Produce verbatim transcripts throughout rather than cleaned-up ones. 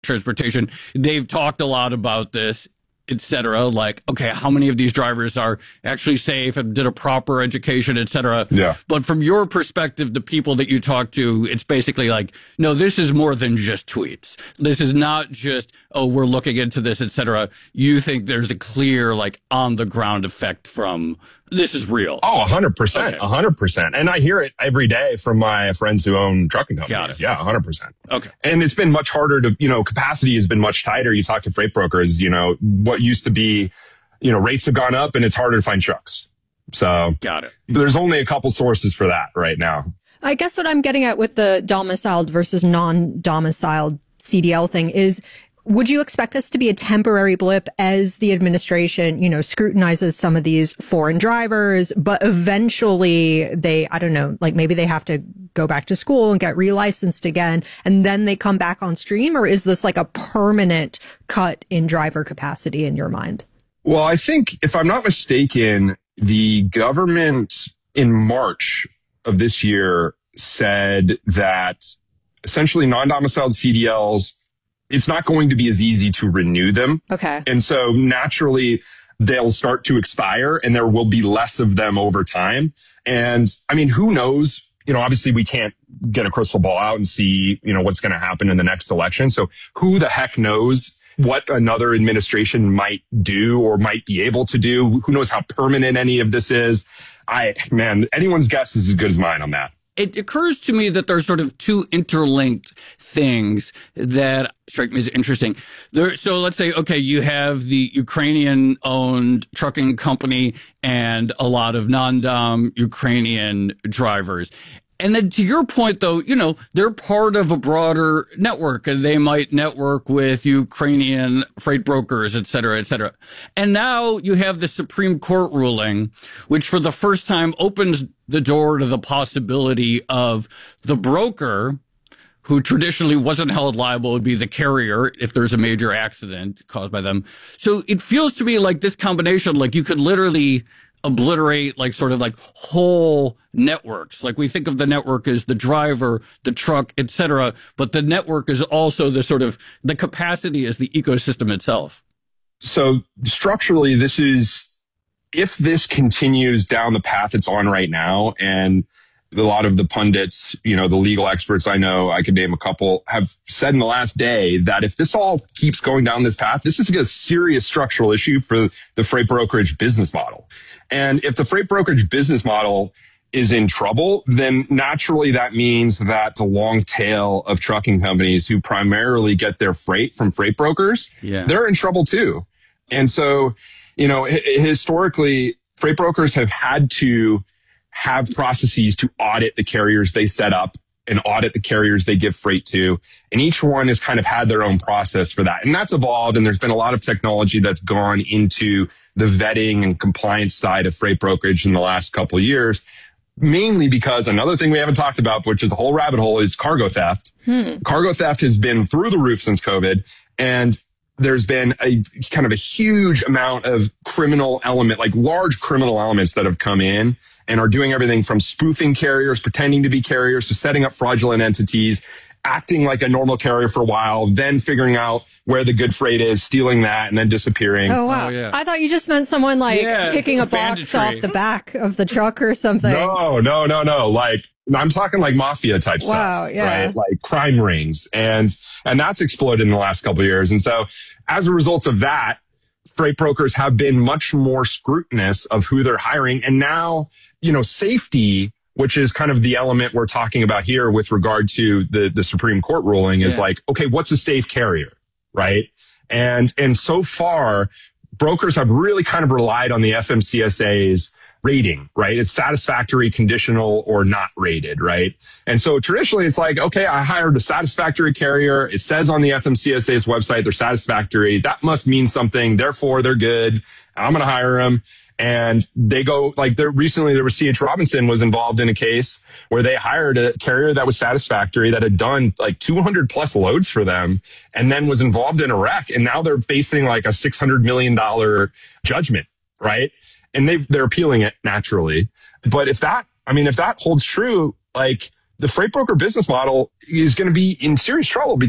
Transportation, they've talked a lot about this, et cetera. Like, okay, how many of these drivers are actually safe and did a proper education, et cetera. Yeah. But from your perspective, the people that you talk to, it's basically like, no, this is more than just tweets. This is not just, oh, we're looking into this, et cetera. You think there's a clear, like, on the ground effect from this is real. Oh, one hundred percent. Okay. one hundred percent. And I hear it every day from my friends who own trucking Got companies. it. Yeah, one hundred percent. Okay. And it's been much harder to, you know, capacity has been much tighter. You talk to freight brokers, you know, what used to be, you know, rates have gone up and it's harder to find trucks. So Got it. there's only a couple sources for that right now. I guess what I'm getting at with the domiciled versus non-domiciled C D L thing is, would you expect this to be a temporary blip as the administration, you know, scrutinizes some of these foreign drivers, but eventually they, I don't know, like maybe they have to go back to school and get relicensed again, and then they come back on stream? Or is this like a permanent cut in driver capacity in your mind? Well, I think if I'm not mistaken, the government in March of this year said that essentially non-domiciled C D Ls, it's not going to be as easy to renew them. Okay. And so naturally they'll start to expire and there will be less of them over time. And I mean, who knows? You know, obviously we can't get a crystal ball out and see, you know, what's going to happen in the next election. So who the heck knows what another administration might do or might be able to do? Who knows how permanent any of this is? I, man, anyone's guess is as good as mine on that. It occurs to me that there's sort of two interlinked things that strike me as interesting. There, so let's say, okay, you have the Ukrainian-owned trucking company and a lot of non-dom Ukrainian drivers. And then to your point, though, you know, they're part of a broader network and they might network with Ukrainian freight brokers, et cetera, et cetera. And now you have the Supreme Court ruling, which for the first time opens the door to the possibility of the broker, who traditionally wasn't held liable, would be the carrier if there's a major accident caused by them. So it feels to me like this combination, like you could literally obliterate like sort of like whole networks. Like we think of the network as the driver, the truck, et cetera, but the network is also the sort of the capacity as the ecosystem itself. So structurally, this is, if this continues down the path it's on right now, and a lot of the pundits, you know, the legal experts I know, I could name a couple, have said in the last day that if this all keeps going down this path, this is a serious structural issue for the freight brokerage business model. And if the freight brokerage business model is in trouble, then naturally that means that the long tail of trucking companies who primarily get their freight from freight brokers, yeah, they're in trouble too. And so, you know, h- historically, freight brokers have had to have processes to audit the carriers they set up and audit the carriers they give freight to. And each one has kind of had their own process for that. And that's evolved. And there's been a lot of technology that's gone into the vetting and compliance side of freight brokerage in the last couple of years, mainly because another thing we haven't talked about, which is the whole rabbit hole, is cargo theft. Hmm. Cargo theft has been through the roof since COVID. And there's been a kind of a huge amount of criminal element, like large criminal elements that have come in and are doing everything from spoofing carriers, pretending to be carriers, to setting up fraudulent entities, acting like a normal carrier for a while, then figuring out where the good freight is, stealing that, and then disappearing. Oh, wow. Oh, yeah. I thought you just meant someone like Yeah, picking a box banditry off the back of the truck or something. No, no, no, no. Like, I'm talking like mafia type Wow, stuff, yeah. right? Like crime rings. And, and that's exploded in the last couple of years. And so as a result of that, freight brokers have been much more scrutinous of who they're hiring. And now, you know, safety, which is kind of the element we're talking about here with regard to the, the Supreme Court ruling, is Yeah. like, okay, what's a safe carrier, right? And, and so far, brokers have really kind of relied on the F M C S A's rating, right? It's satisfactory, conditional, or not rated, right? And so traditionally it's like, okay, I hired a satisfactory carrier. It says on the F M C S A's website they're satisfactory. That must mean something. Therefore, they're good. I'm going to hire them. And they go, like, there recently there was C H Robinson was involved in a case where they hired a carrier that was satisfactory, that had done like two hundred plus loads for them, and then was involved in a wreck. And now they're facing like a six hundred million dollars judgment, right? And they they're appealing it naturally. But if that, I mean, if that holds true, like, the freight broker business model is going to be in serious trouble, because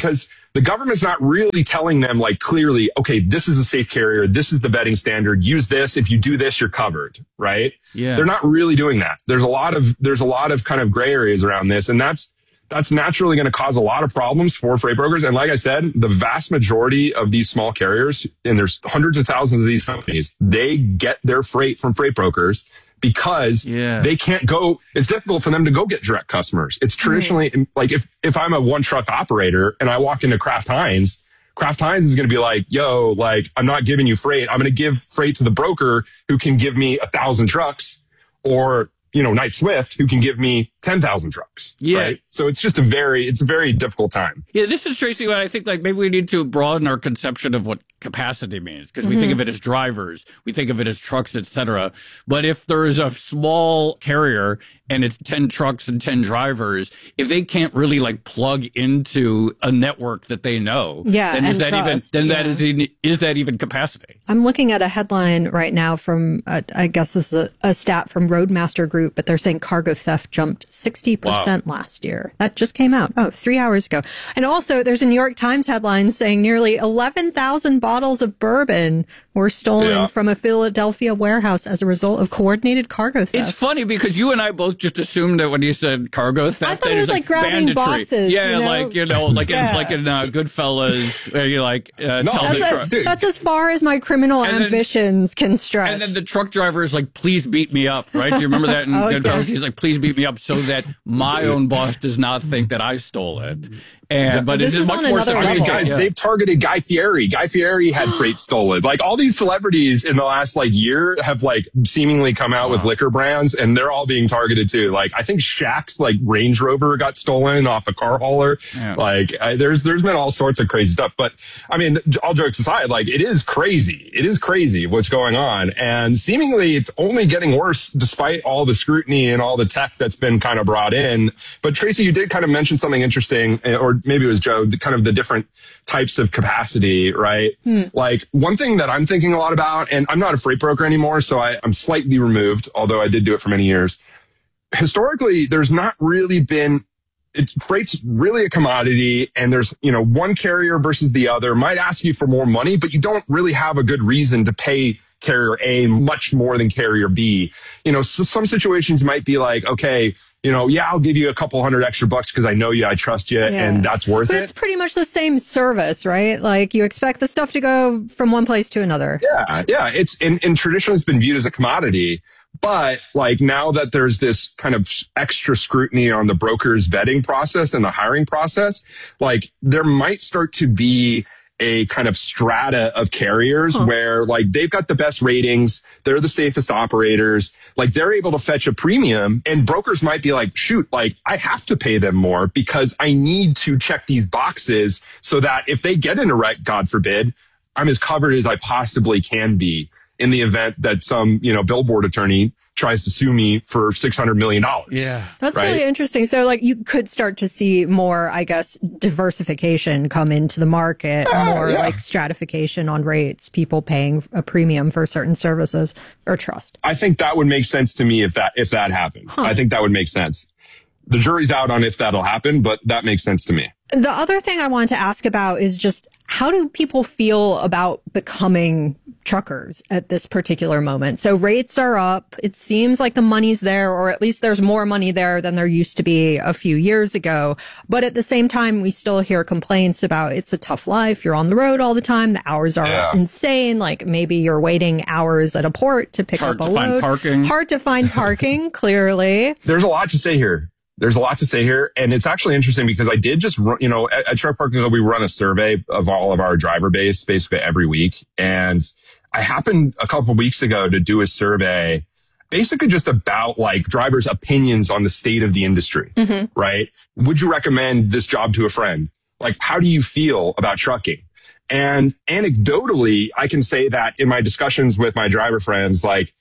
the government's not really telling them like clearly, okay, this is a safe carrier. This is the vetting standard. Use this. If you do this, you're covered, right? Yeah. They're not really doing that. There's a lot of, there's a lot of kind of gray areas around this. And that's, that's naturally going to cause a lot of problems for freight brokers. And like I said, the vast majority of these small carriers, and there's hundreds of thousands of these companies, they get their freight from freight brokers because yeah. they can't go. It's difficult for them to go get direct customers. It's traditionally mm. like if, if I'm a one truck operator and I walk into Kraft Heinz, Kraft Heinz is going to be like, yo, like, I'm not giving you freight. I'm going to give freight to the broker who can give me a thousand trucks, or, you know, Knight Swift who can give me ten thousand trucks. Yeah. Right? So it's just a very, it's a very difficult time. Yeah. This is Tracy, what I think like maybe we need to broaden our conception of what capacity means, because mm-hmm. we think of it as drivers, we think of it as trucks, et cetera. But if there is a small carrier and it's ten trucks and ten drivers, if they can't really like plug into a network that they know, yeah, then is that trust, even then yeah. that is in, is that even capacity? I'm looking at a headline right now from uh, I guess this is a, a stat from Roadmaster Group, but they're saying cargo theft jumped sixty percent wow. last year. That just came out oh three hours ago. And also there's a New York Times headline saying nearly eleven thousand bottles of bourbon were stolen yeah. from a Philadelphia warehouse as a result of coordinated cargo theft. It's funny because you and I both just assumed that when you said cargo theft, I thought it was like, like grabbing banditry. boxes. Yeah, you know? like you know, like yeah. in like in uh, Goodfellas, where you like uh, no, tell that's, the a, that's as far as my criminal and ambitions then, can stretch. And then the truck driver is like, "Please beat me up," right? Do you remember that in oh, Goodfellas? yeah. He's like, "Please beat me up so that my own boss does not think that I stole it." And but this it is, is much more. I mean, guys, yeah. they've targeted Guy Fieri. Guy Fieri had freight stolen. Like all these celebrities in the last like year have like seemingly come out wow. with liquor brands, and they're all being targeted too. Like I think Shaq's like Range Rover got stolen off a car hauler. Yeah. Like I, there's there's been all sorts of crazy stuff. But I mean, all jokes aside, like it is crazy. It is crazy what's going on, and seemingly it's only getting worse despite all the scrutiny and all the tech that's been kind of brought in. But Tracy, you did kind of mention something interesting, or maybe it was Joe, the kind of the different types of capacity, right? Hmm. Like one thing that I'm thinking a lot about, and I'm not a freight broker anymore, so I, I'm slightly removed, although I did do it for many years. Historically, there's not really been, it, freight's really a commodity, and there's, you know, one carrier versus the other might ask you for more money, but you don't really have a good reason to pay carrier A much more than carrier B. You know, so some situations might be like, okay, you know, yeah, I'll give you a couple hundred extra bucks because I know you, I trust you, yeah. and that's worth but it. But it's pretty much the same service, right? Like you expect the stuff to go from one place to another. Yeah, yeah. It's and, and traditionally it's been viewed as a commodity, but like now that there's this kind of extra scrutiny on the broker's vetting process and the hiring process, like there might start to be a kind of strata of carriers huh. where like they've got the best ratings, they're the safest operators, like they're able to fetch a premium, and brokers might be like, shoot, like I have to pay them more because I need to check these boxes so that if they get in a wreck, God forbid, I'm as covered as I possibly can be in the event that some, you know, billboard attorney tries to sue me for six hundred million dollars. Yeah. That's right? really interesting. So like you could start to see more, I guess, diversification come into the market, uh, more yeah. like stratification on rates, people paying a premium for certain services or trust. I think that would make sense to me if that, if that happens. Huh. I think that would make sense. The jury's out on if that'll happen, but that makes sense to me. The other thing I wanted to ask about is just how do people feel about becoming truckers at this particular moment? So rates are up. It seems like the money's there, or at least there's more money there than there used to be a few years ago. But at the same time, we still hear complaints about it's a tough life. You're on the road all the time. The hours are yeah. insane. Like maybe you're waiting hours at a port to pick Hard up a to load. Find parking. Hard to find parking, clearly. There's a lot to say here. There's a lot to say here. And it's actually interesting because I did just, run, you know, at, at Truck Parking Club, we run a survey of all of our driver base basically every week. And I happened a couple of weeks ago to do a survey basically just about like drivers' opinions on the state of the industry, mm-hmm. right? Would you recommend this job to a friend? Like, how do you feel about trucking? And anecdotally, I can say that in my discussions with my driver friends, like,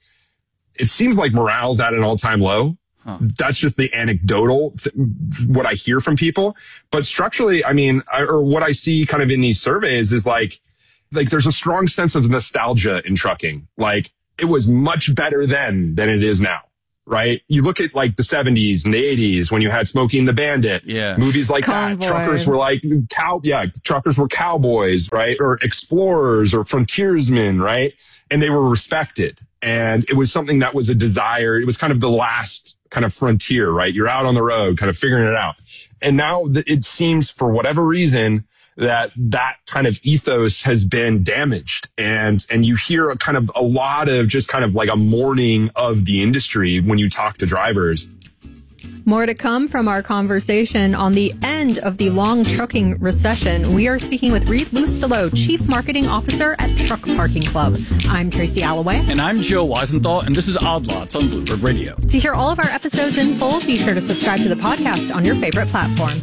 it seems like morale's at an all-time low. Huh. That's just the anecdotal, th- what I hear from people. But structurally, I mean, I, or what I see kind of in these surveys is like, like there's a strong sense of nostalgia in trucking. Like it was much better then than it is now. right? You look at like the seventies and the eighties when you had Smokey and the Bandit, yeah, movies like Convoy. that. Truckers were like cow, yeah, truckers were cowboys, right? Or explorers or frontiersmen, right? And they were respected. And it was something that was a desire. It was kind of the last kind of frontier, right? You're out on the road, kind of figuring it out. And now it seems for whatever reason that that kind of ethos has been damaged. And, and you hear a kind of a lot of just kind of like a mourning of the industry when you talk to drivers. More to come from our conversation on the end of the long trucking recession. We are speaking with Reed Lustelo, Chief Marketing Officer at Truck Parking Club. I'm Tracy Alloway. And I'm Joe Weisenthal, and this is Odd Lots on Bloomberg Radio. To hear all of our episodes in full, be sure to subscribe to the podcast on your favorite platform.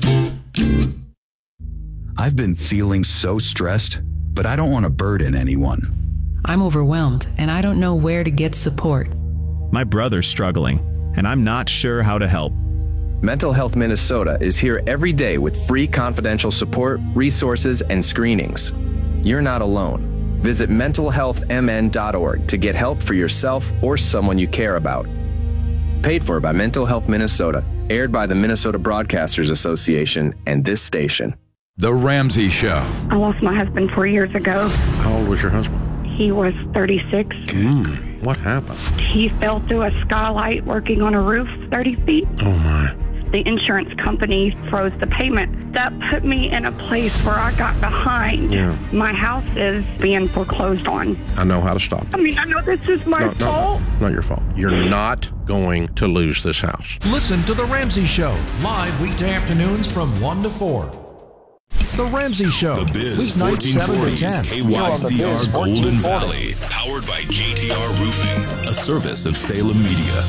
I've been feeling so stressed, but I don't want to burden anyone. I'm overwhelmed, and I don't know where to get support. My brother's struggling, and I'm not sure how to help. Mental Health Minnesota is here every day with free confidential support, resources, and screenings. You're not alone. Visit mental health m n dot org to get help for yourself or someone you care about. Paid for by Mental Health Minnesota, aired by the Minnesota Broadcasters Association and this station. The Ramsey Show. I lost my husband four years ago. How old was your husband? He was thirty-six. Mm, what happened? He fell through a skylight working on a roof thirty feet. Oh, my. The insurance company froze the payment. That put me in a place where I got behind. Yeah. My house is being foreclosed on. I know how to stop I mean, I know this is my no, fault. No, not your fault. You're not going to lose this house. Listen to The Ramsey Show, live weekday afternoons from one to four. The Ramsey Show. The Biz Weeknights seven to ten. K Y C R Golden Valley. Powered by J T R Roofing, a service of Salem Media.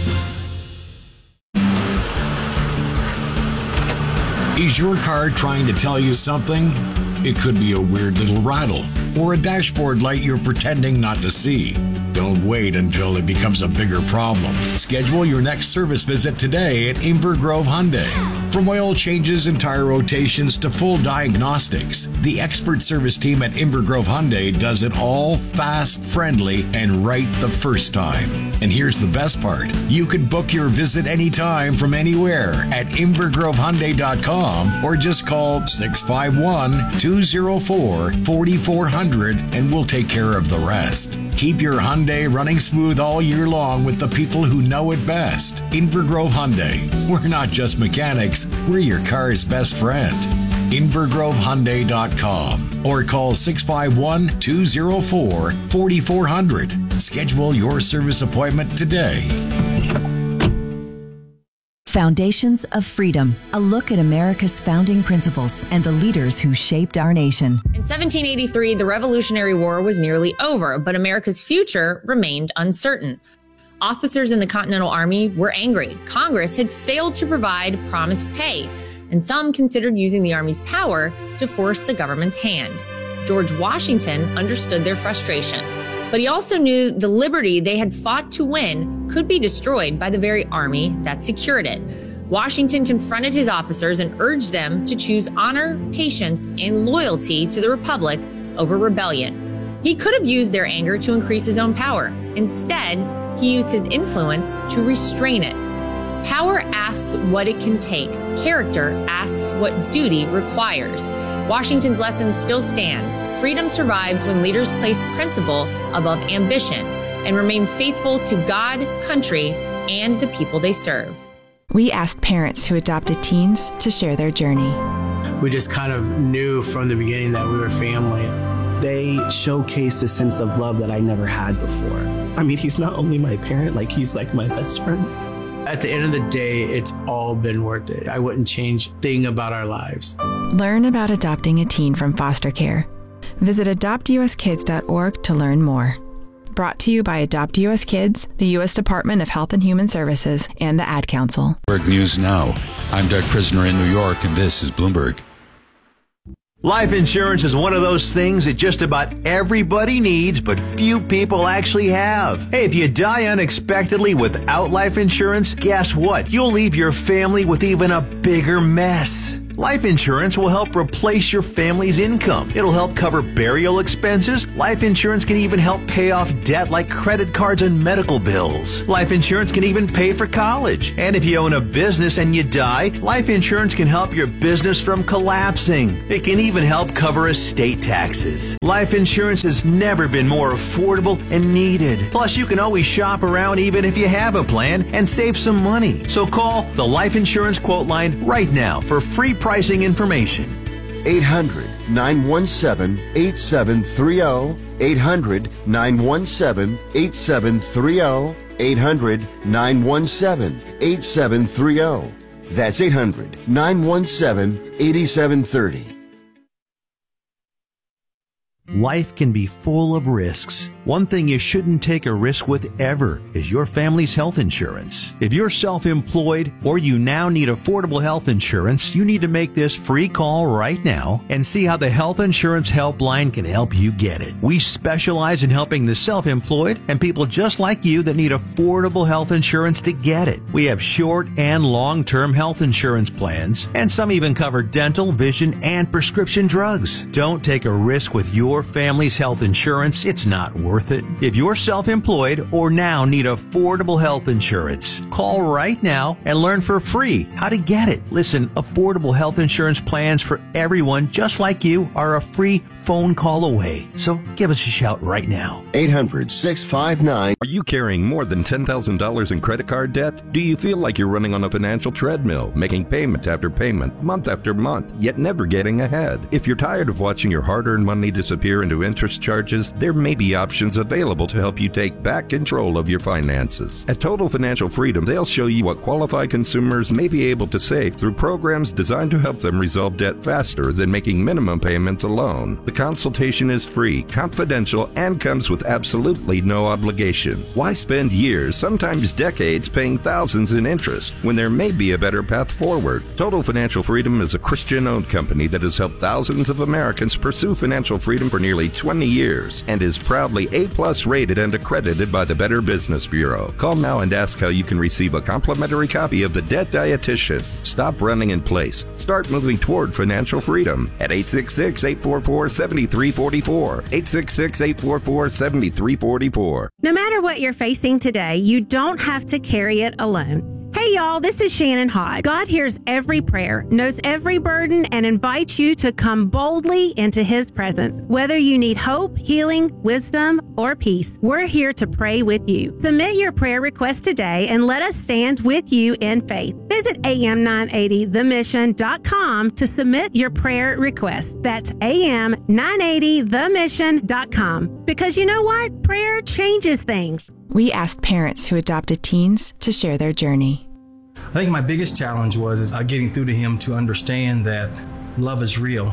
Is your car trying to tell you something? It could be a weird little rattle or a dashboard light you're pretending not to see. Don't wait until it becomes a bigger problem. Schedule your next service visit today at Inver Grove Hyundai. From oil changes and tire rotations to full diagnostics, the expert service team at Inver Grove Hyundai does it all fast, friendly, and right the first time. And here's the best part. You can book your visit anytime from anywhere at inver grove hyundai dot com or just call six five one, two oh four, four four zero zero and we'll take care of the rest. Keep your Hyundai running smooth all year long with the people who know it best. Inver Grove Hyundai. We're not just mechanics, we're your car's best friend. inver grove hyundai dot com or call six five one, two oh four, four four zero zero. Schedule your service appointment today. Foundations of Freedom, a look at America's founding principles and the leaders who shaped our nation. In seventeen eighty-three, the Revolutionary War was nearly over, but America's future remained uncertain. Officers in the Continental Army were angry. Congress had failed to provide promised pay, and some considered using the Army's power to force the government's hand. George Washington understood their frustration, but he also knew the liberty they had fought to win could be destroyed by the very army that secured it. Washington confronted his officers and urged them to choose honor, patience, and loyalty to the Republic over rebellion. He could have used their anger to increase his own power. Instead, he used his influence to restrain it. Power asks what it can take. Character asks what duty requires. Washington's lesson still stands. Freedom survives when leaders place principle above ambition and remain faithful to God, country, and the people they serve. We asked parents who adopted teens to share their journey. We just kind of knew from the beginning that we were family. They showcased a sense of love that I never had before. I mean, he's not only my parent, like he's like my best friend. At the end of the day, it's all been worth it. I wouldn't change a thing about our lives. Learn about adopting a teen from foster care. Visit adopt u s kids dot org to learn more. Brought to you by Adopt U S Kids, the U S Department of Health and Human Services, and the Ad Council. Bloomberg News Now. I'm Doug Prisoner in New York, and this is Bloomberg. Life insurance is one of those things that just about everybody needs, but few people actually have. Hey, if you die unexpectedly without life insurance, guess what? You'll leave your family with even a bigger mess. Life insurance will help replace your family's income. It'll help cover burial expenses. Life insurance can even help pay off debt like credit cards and medical bills. Life insurance can even pay for college. And if you own a business and you die, life insurance can help your business from collapsing. It can even help cover estate taxes. Life insurance has never been more affordable and needed. Plus, you can always shop around even if you have a plan and save some money. So call the Life Insurance Quote Line right now for free pricing information. eight hundred, nine one seven, eight seven three zero. eight hundred, nine one seven, eight seven three zero. eight hundred, nine one seven, eight seven three zero. That's eight hundred, nine one seven, eight seven three zero. Life can be full of risks. One thing you shouldn't take a risk with ever is your family's health insurance. If you're self-employed or you now need affordable health insurance, you need to make this free call right now and see how the Health Insurance Helpline can help you get it. We specialize in helping the self-employed and people just like you that need affordable health insurance to get it. We have short and long-term health insurance plans, and some even cover dental, vision, and prescription drugs. Don't take a risk with your family's health insurance. It's not worth it. If you're self-employed or now need affordable health insurance, call right now and learn for free how to get it. Listen, affordable health insurance plans for everyone just like you are a free phone call away. So give us a shout right now. eight hundred, six five nine. Are you carrying more than ten thousand dollars in credit card debt? Do you feel like you're running on a financial treadmill, making payment after payment, month after month, yet never getting ahead? If you're tired of watching your hard-earned money disappear into interest charges, there may be options available to help you take back control of your finances. At Total Financial Freedom, they'll show you what qualified consumers may be able to save through programs designed to help them resolve debt faster than making minimum payments alone. The consultation is free, confidential, and comes with absolutely no obligation. Why spend years, sometimes decades, paying thousands in interest when there may be a better path forward? Total Financial Freedom is a Christian-owned company that has helped thousands of Americans pursue financial freedom for nearly twenty years and is proudly A-plus rated and accredited by the Better Business Bureau. Call now and ask how you can receive a complimentary copy of The Debt Dietitian. Stop running in place. Start moving toward financial freedom at eight six six, eight four four, seven three four four. eight six six, eight four four, seven three four four. No matter what you're facing today, you don't have to carry it alone. Hey y'all, this is Shannon Hodge. God hears every prayer, knows every burden, and invites you to come boldly into His presence. Whether you need hope, healing, wisdom, or peace, we're here to pray with you. Submit your prayer request today and let us stand with you in faith. Visit A M nine eighty the mission dot com to submit your prayer request. That's A M nine eighty the mission dot com. Because you know what? Prayer changes things. We asked parents who adopted teens to share their journey. I think my biggest challenge was is, uh, getting through to him to understand that love is real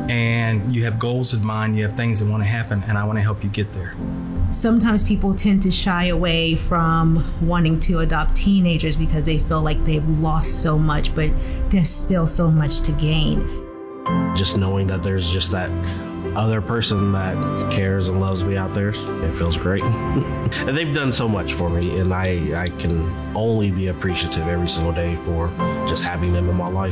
and you have goals in mind, you have things that want to happen, and I want to help you get there. Sometimes people tend to shy away from wanting to adopt teenagers because they feel like they've lost so much, but there's still so much to gain. Just knowing that there's just that other person that cares and loves me out there, it feels great. And they've done so much for me, and I, I can only be appreciative every single day for just having them in my life.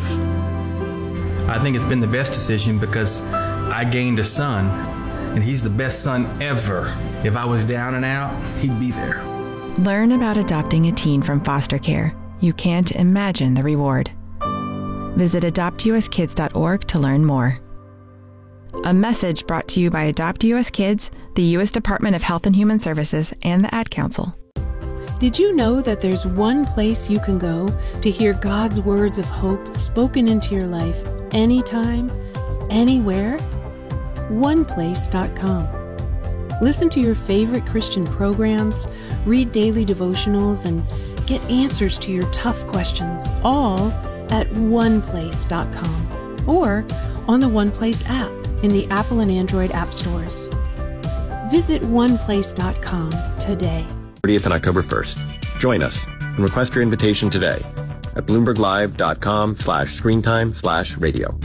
I think it's been the best decision because I gained a son, and he's the best son ever. If I was down and out, he'd be there. Learn about adopting a teen from foster care. You can't imagine the reward. Visit adopt U S kids dot org to learn more. A message brought to you by Adopt U S Kids, the U S Department of Health and Human Services, and the Ad Council. Did you know that there's one place you can go to hear God's words of hope spoken into your life anytime, anywhere? one place dot com. Listen to your favorite Christian programs, read daily devotionals, and get answers to your tough questions, all at one place dot com or on the OnePlace app in the Apple and Android app stores. Visit one place dot com today. thirtieth and October first. Join us and request your invitation today at bloomberg live dot com slash screentime slash radio.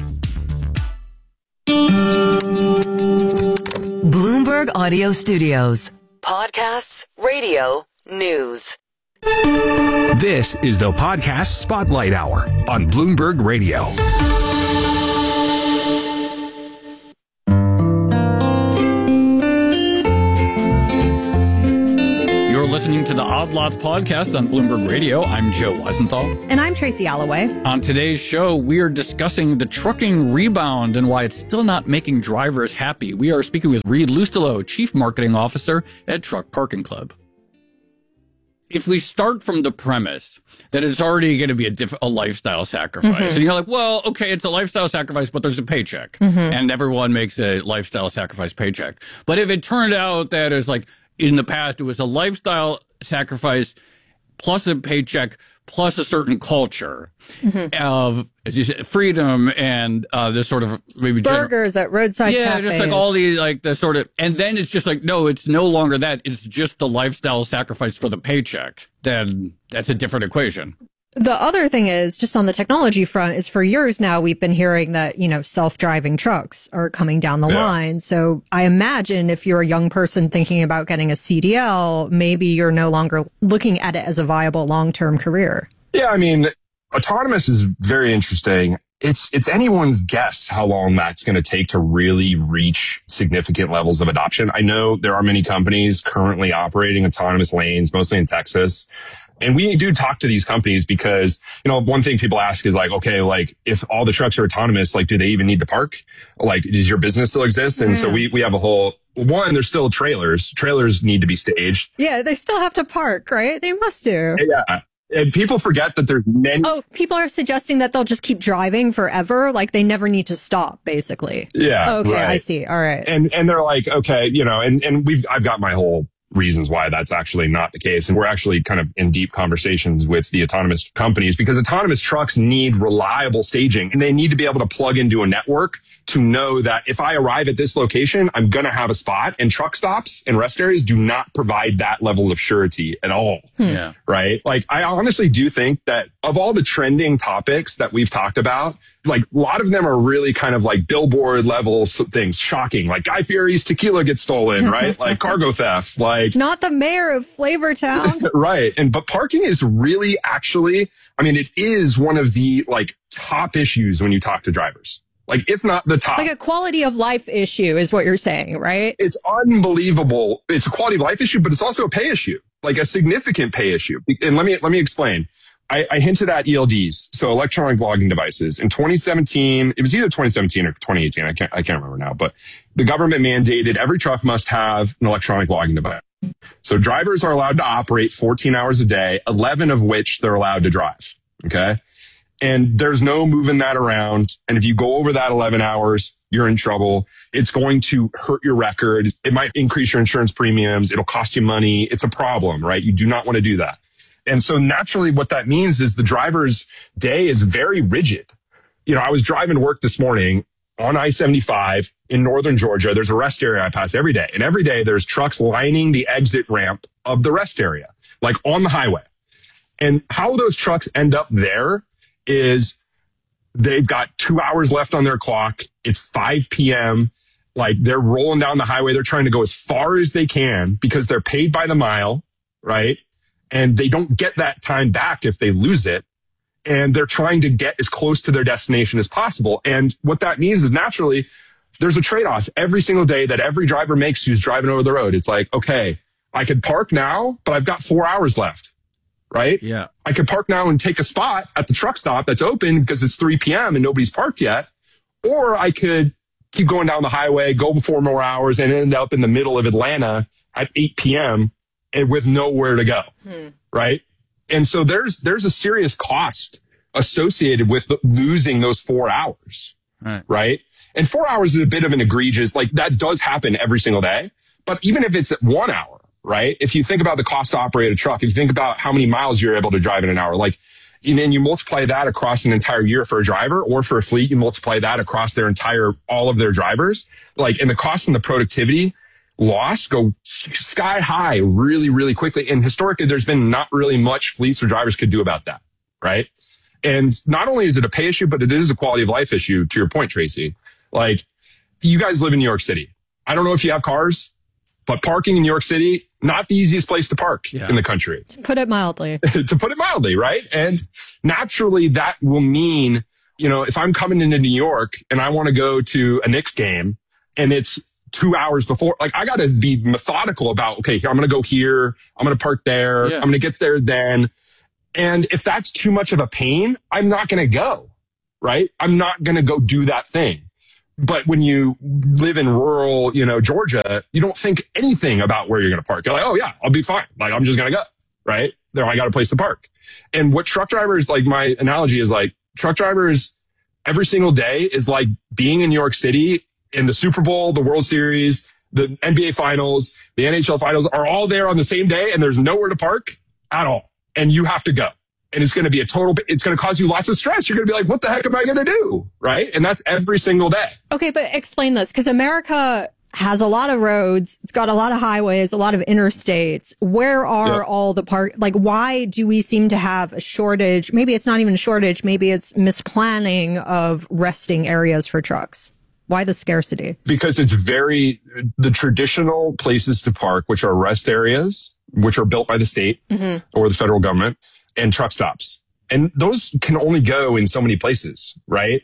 Bloomberg Audio Studios. Podcasts, radio, news. This is the Podcast Spotlight Hour on Bloomberg Radio. listening to the Odd Lots podcast on Bloomberg Radio. I'm Joe Weisenthal. And I'm Tracy Alloway. On today's show, we are discussing the trucking rebound and why it's still not making drivers happy. We are speaking with Reed Lustelo, Chief Marketing Officer at Truck Parking Club. If we start from the premise that it's already going to be a, diff- a lifestyle sacrifice, mm-hmm. and you're like, well, okay, it's a lifestyle sacrifice, but there's a paycheck, mm-hmm. and everyone makes a lifestyle sacrifice paycheck. But if it turned out that it's like in the past, it was a lifestyle sacrifice plus a paycheck plus a certain culture mm-hmm. of, as you said, freedom and uh, this sort of maybe burgers gener- at roadside yeah, cafes. just like all the like the sort of, and then it's just like no, it's no longer that. It's just the lifestyle sacrifice for the paycheck. Then that's a different equation. The other thing is, just on the technology front, is for years now, we've been hearing that, you know, self-driving trucks are coming down the yeah. line. So I imagine if you're a young person thinking about getting a C D L, maybe you're no longer looking at it as a viable long-term career. Yeah, I mean, autonomous is very interesting. It's it's anyone's guess how long that's going to take to really reach significant levels of adoption. I know there are many companies currently operating autonomous lanes, mostly in Texas. And we do talk to these companies because, you know, one thing people ask is like, okay, like if all the trucks are autonomous, like, do they even need to park? Like, does your business still exist? And mm. so we, we have a whole, one, there's still trailers. Trailers need to be staged. Yeah, they still have to park, right? They must do. Yeah. And people forget that there's many. Oh, people are suggesting that they'll just keep driving forever. Like they never need to stop, basically. Yeah. Okay, right. I see. All right. And, and they're like, okay, you know, and, and we've, I've got my whole reasons why that's actually not the case. And we're actually kind of in deep conversations with the autonomous companies because autonomous trucks need reliable staging and they need to be able to plug into a network to know that if I arrive at this location, I'm going to have a spot. And truck stops and rest areas do not provide that level of surety at all. Hmm. Yeah. Right? Like I honestly do think that of all the trending topics that we've talked about, like a lot of them are really kind of like billboard level things, shocking, like Guy Fieri's tequila gets stolen, right? Like cargo theft, like not the mayor of Flavortown. Right. And, but parking is really actually, I mean, it is one of the like top issues when you talk to drivers. Like, if not the top. Like a quality of life issue is what you're saying, right? It's unbelievable. It's a quality of life issue, but it's also a pay issue, like a significant pay issue. And let me, let me explain. I, I hinted at E L Ds, so electronic logging devices. In twenty seventeen, it was either twenty seventeen or twenty eighteen. I can't, I can't remember now, but the government mandated every truck must have an electronic logging device. So drivers are allowed to operate fourteen hours a day, eleven of which they're allowed to drive. Okay. And there's no moving that around. And if you go over that eleven hours, you're in trouble. It's going to hurt your record. It might increase your insurance premiums. It'll cost you money. It's a problem, right? You do not want to do that. And so naturally what that means is the driver's day is very rigid. You know, I was driving to work this morning on I seventy-five in northern Georgia. There's a rest area I pass every day. And every day there's trucks lining the exit ramp of the rest area, like on the highway. And how those trucks end up there is they've got two hours left on their clock. It's five p.m. Like they're rolling down the highway. They're trying to go as far as they can because they're paid by the mile, right? And they don't get that time back if they lose it. And they're trying to get as close to their destination as possible. And what that means is naturally, there's a trade-off every single day that every driver makes who's driving over the road. It's like, okay, I could park now, but I've got four hours left, right? Yeah. I could park now and take a spot at the truck stop that's open because it's three p.m. and nobody's parked yet. Or I could keep going down the highway, go four more hours and end up in the middle of Atlanta at eight p.m. and with nowhere to go, hmm. right? And so there's there's a serious cost associated with the, losing those four hours, right. right? And four hours is a bit of an egregious, like that does happen every single day. But even if it's at one hour, right? If you think about the cost to operate a truck, if you think about how many miles you're able to drive in an hour, like, and then you multiply that across an entire year for a driver or for a fleet, you multiply that across their entire, all of their drivers, like, and the cost and the productivity loss go sky high really, really quickly. And historically, there's been not really much fleets or drivers could do about that, right? And not only is it a pay issue, but it is a quality of life issue, to your point, Tracy. Like, you guys live in New York City. I don't know if you have cars, but parking in New York City, not the easiest place to park yeah. in the country. To put it mildly. to put it mildly, right? And naturally, that will mean, you know, if I'm coming into New York and I want to go to a Knicks game and it's two hours before. Like I got to be methodical about, okay, here, I'm going to go here. I'm going to park there. Yeah. I'm going to get there then. And if that's too much of a pain, I'm not going to go, right? I'm not going to go do that thing. But when you live in rural, you know, Georgia, you don't think anything about where you're going to park. You're like, oh yeah, I'll be fine. Like I'm just going to go, right? There, I got a place to park. And what truck drivers, like my analogy is like truck drivers every single day is like being in New York City in the Super Bowl, the World Series, the N B A finals, the N H L finals are all there on the same day and there's nowhere to park at all. And you have to go. And it's going to be a total, it's going to cause you lots of stress. You're going to be like, what the heck am I going to do? Right. And that's every single day. Okay. But explain this, because America has a lot of roads. It's got a lot of highways, a lot of interstates. Where are Yep. all the park? Like, why do we seem to have a shortage? Maybe it's not even a shortage. Maybe it's misplanning of resting areas for trucks. Why the scarcity? Because it's very, the traditional places to park, which are rest areas, which are built by the state Mm-hmm. or the federal government, and truck stops. And those can only go in so many places, right?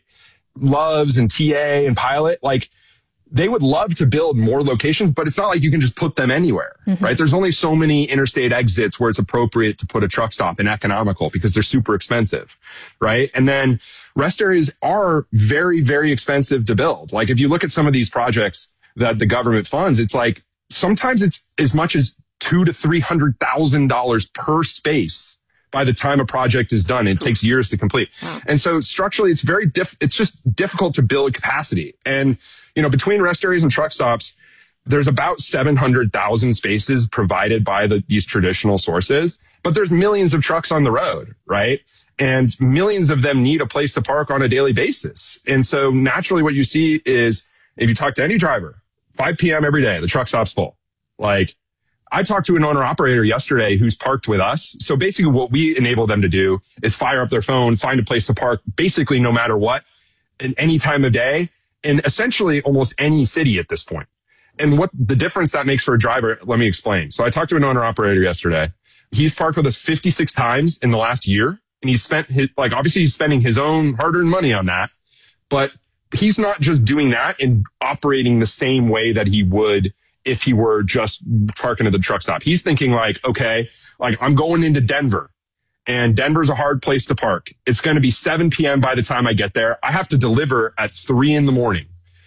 Loves and T A and Pilot, like they would love to build more locations, but it's not like you can just put them anywhere, Mm-hmm. right? There's only so many interstate exits where it's appropriate to put a truck stop and economical because they're super expensive, right? And then rest areas are very, very expensive to build. Like if you look at some of these projects that the government funds, it's like sometimes it's as much as two to three hundred thousand dollars per space. By the time a project is done, it takes years to complete. Wow. And so structurally, it's very diff, it's just difficult to build capacity. And, you know, between rest areas and truck stops, there's about seven hundred thousand spaces provided by the, these traditional sources, but there's millions of trucks on the road, right? And millions of them need a place to park on a daily basis. And so naturally what you see is if you talk to any driver, five p.m. every day, the truck stop's full. Like, I talked to an owner operator yesterday who's parked with us. So basically what we enable them to do is fire up their phone, find a place to park basically no matter what, in any time of day, in essentially almost any city at this point. And what the difference that makes for a driver, let me explain. So I talked to an owner operator yesterday. He's parked with us fifty-six times in the last year. And he's spent his, like, obviously he's spending his own hard-earned money on that, but he's not just doing that and operating the same way that he would if he were just parking at the truck stop. He's thinking like, okay, like I'm going into Denver and Denver's a hard place to park. It's going to be seven p.m. by the time I get there. I have to deliver at three in the morning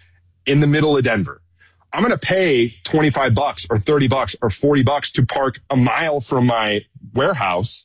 in the middle of Denver. I'm going to pay twenty-five bucks or thirty bucks or forty bucks to park a mile from my warehouse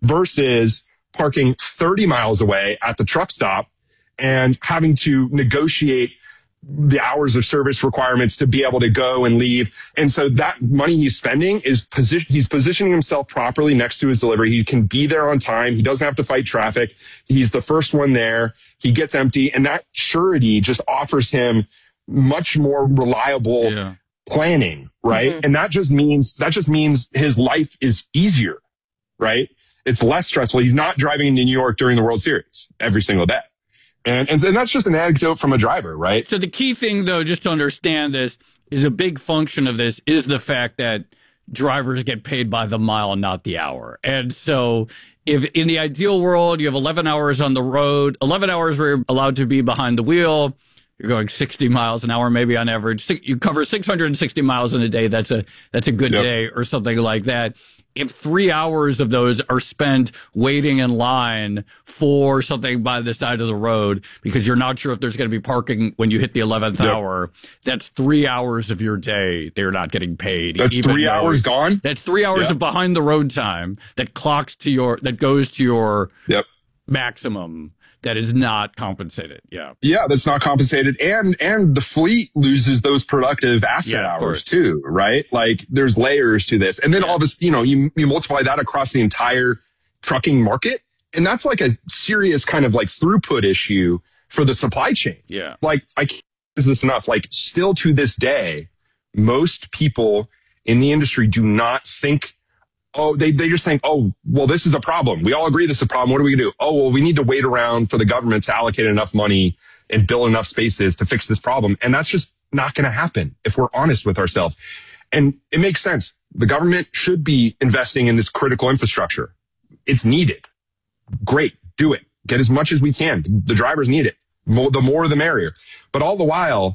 versus parking thirty miles away at the truck stop and having to negotiate the hours of service requirements to be able to go and leave. And so that money he's spending is position, he's positioning himself properly next to his delivery. He can be there on time. He doesn't have to fight traffic. He's the first one there. He gets empty. And that surety just offers him much more reliable Yeah. planning, right? Mm-hmm. And that just means, that just means his life is easier, right? It's less stressful. He's not driving into New York during the World Series every single day. And, and, and that's just an anecdote from a driver, right? So the key thing, though, just to understand this, is a big function of this is the fact that drivers get paid by the mile and not the hour. And so if in the ideal world, you have eleven hours on the road, eleven hours where you're allowed to be behind the wheel, you're going sixty miles an hour, maybe on average. You cover six hundred sixty miles in a day. That's a, that's a good Yep. day or something like that. If three hours of those are spent waiting in line for something by the side of the road because you're not sure if there's going to be parking when you hit the eleventh Yep. hour, that's three hours of your day they're not getting paid. That's even three though- hours gone? That's three hours Yep. of behind the road time that clocks to your, that goes to your Yep. maximum that is not compensated. Yeah. Yeah, that's not compensated. And, and the fleet loses those productive asset Yeah, of hours course. too, right? Like there's layers to this. And then all this, you know, you, you multiply that across the entire trucking market. And that's like a serious kind of like throughput issue for the supply chain. Yeah. Like I can't is this enough? Like still to this day, most people in the industry do not think, oh, they, they just think, oh, well, this is a problem. We all agree this is a problem. What are we going to do? Oh, well, we need to wait around for the government to allocate enough money and build enough spaces to fix this problem. And that's just not going to happen if we're honest with ourselves. And it makes sense. The government should be investing in this critical infrastructure. It's needed. Great. Do it. Get as much as we can. The drivers need it. More, the more, the merrier. But all the while,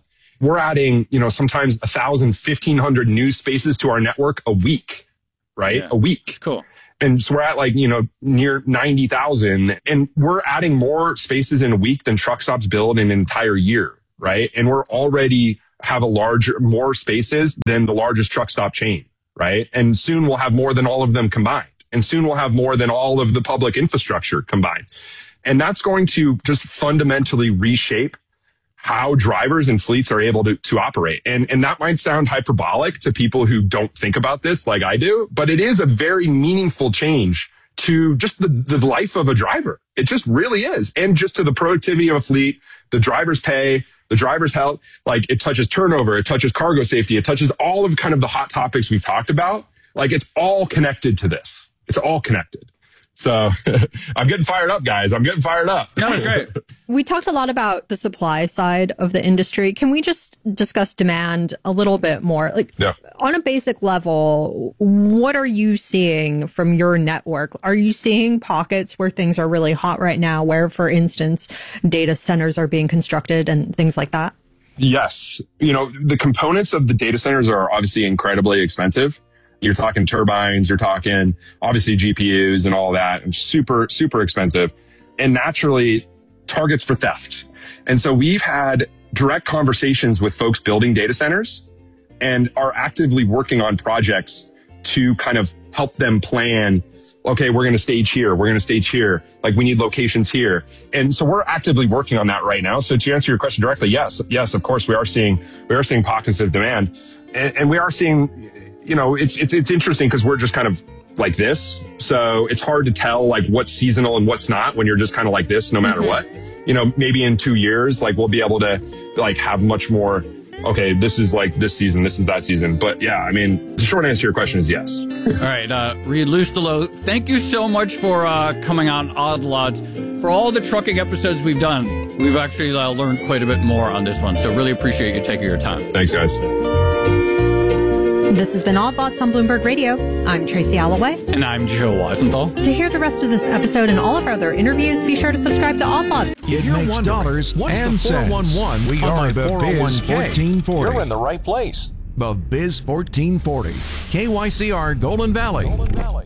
we're adding, you know, sometimes a thousand, fifteen hundred news spaces to our network a week, right? Yeah. A week. Cool. And so we're at like, you know, near ninety thousand, and we're adding more spaces in a week than truck stops build in an entire year, right? And we're already have a larger, more spaces than the largest truck stop chain, right? And soon we'll have more than all of them combined. And soon we'll have more than all of the public infrastructure combined. And that's going to just fundamentally reshape how drivers and fleets are able to, to operate. And, and that might sound hyperbolic to people who don't think about this like I do, but it is a very meaningful change to just the, the life of a driver. It just really is. And just to the productivity of a fleet, the driver's pay, the driver's health, like it touches turnover, it touches cargo safety, it touches all of kind of the hot topics we've talked about. Like it's all connected to this. It's all connected. So I'm getting fired up, guys. I'm getting fired up. No, great. We talked a lot about the supply side of the industry. Can we just discuss demand a little bit more? Like yeah. On a basic level, what are you seeing from your network? Are you seeing pockets where things are really hot right now, where, for instance, data centers are being constructed and things like that? Yes. You know, the components of the data centers are obviously incredibly expensive. You're talking turbines, you're talking obviously G P Us and all that, and super, super expensive, and naturally targets for theft. And so we've had direct conversations with folks building data centers and are actively working on projects to kind of help them plan, okay, we're going to stage here, we're going to stage here, like we need locations here. And so we're actively working on that right now. So to answer your question directly, yes, yes, of course we are seeing, we are seeing pockets of demand, and, and we are seeing, you know, it's, it's, it's interesting because we're just kind of like this. So it's hard to tell like what's seasonal and what's not when you're just kind of like this, no matter mm-hmm. what. You know, maybe in two years, like we'll be able to like have much more, okay, this is like this season, this is that season. But yeah, I mean, the short answer to your question is yes. All right, uh, Reed Lustelo, thank you so much for uh, coming on Odd Lots. For all the trucking episodes we've done, we've actually uh, learned quite a bit more on this one. So really appreciate you taking your time. Thanks, guys. This has been Odd Lots on Bloomberg Radio. I'm Tracy Alloway. And I'm Joe Weisenthal. To hear the rest of this episode and all of our other interviews, be sure to subscribe to Odd Lots. If you're one dollars and cents, we are the Biz fourteen forty. You're in the right place. The Biz fourteen forty. K Y C R Golden Valley. Golden Valley.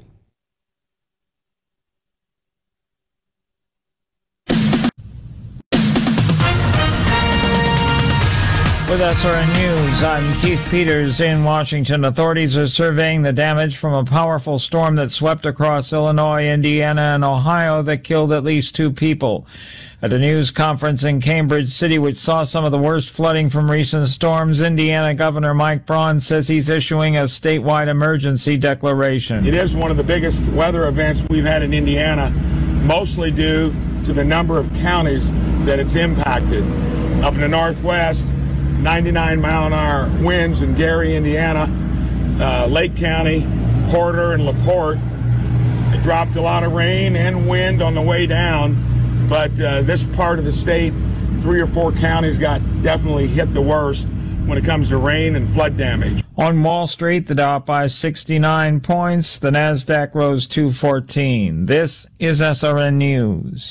With S R N News, I'm Keith Peters in Washington. Authorities are surveying the damage from a powerful storm that swept across Illinois, Indiana, and Ohio that killed at least two people. At a news conference in Cambridge City, which saw some of the worst flooding from recent storms, Indiana Governor Mike Braun says he's issuing a statewide emergency declaration. It is one of the biggest weather events we've had in Indiana, mostly due to the number of counties that it's impacted. Up in the northwest, ninety-nine mile an hour winds in Gary, Indiana, uh, Lake County, Porter, and LaPorte. It dropped a lot of rain and wind on the way down, but uh, this part of the state, three or four counties got definitely hit the worst when it comes to rain and flood damage. On Wall Street, the Dow up by sixty-nine points, the NASDAQ rose two fourteen. This is S R N News.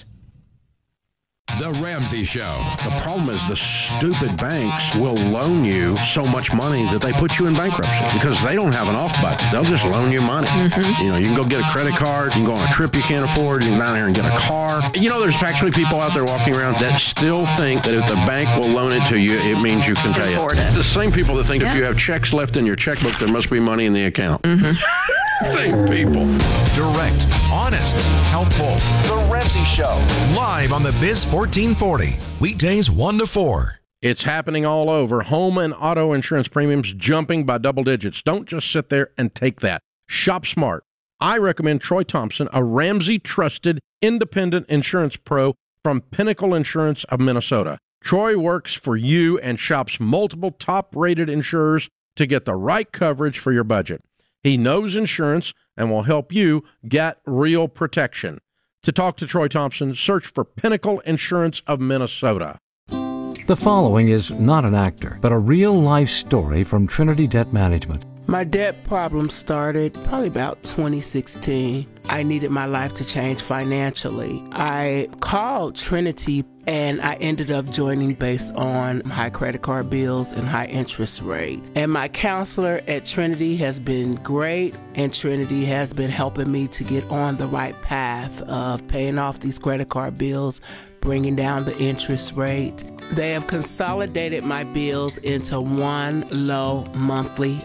The Ramsey Show. The problem is the stupid banks will loan you so much money that they put you in bankruptcy because they don't have an off button. They'll just loan you money. Mm-hmm. You know, you can go get a credit card, you can go on a trip you can't afford, you can go down here and get a car. You know, there's actually people out there walking around that still think that if the bank will loan it to you, it means you can pay it. it. The same people that think yeah. if you have checks left in your checkbook, there must be money in the account. Mm-hmm. Same people. Direct, honest, helpful. The Ramsey Show. Live on the Biz fourteen forty. Weekdays one to four. It's happening all over. Home and auto insurance premiums jumping by double digits. Don't just sit there and take that. Shop smart. I recommend Troy Thompson, a Ramsey trusted independent insurance pro from Pinnacle Insurance of Minnesota. Troy works for you and shops multiple top-rated insurers to get the right coverage for your budget. He knows insurance and will help you get real protection. To talk to Troy Thompson, search for Pinnacle Insurance of Minnesota. The following is not an actor, but a real-life story from Trinity Debt Management. My debt problem started probably about twenty sixteen. I needed my life to change financially. I called Trinity and I ended up joining based on high credit card bills and high interest rate. And my counselor at Trinity has been great, and Trinity has been helping me to get on the right path of paying off these credit card bills, bringing down the interest rate. They have consolidated my bills into one low monthly